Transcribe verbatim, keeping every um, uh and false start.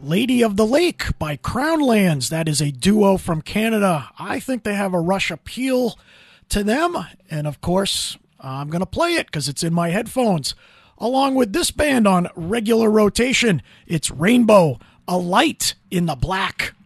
Lady of the Lake by Crown Lands. That is a duo from Canada. I think they have a Rush appeal to them. And of course, I'm going to play it because it's in my headphones. Along with this band on regular rotation, it's Rainbow, A Light in the Black.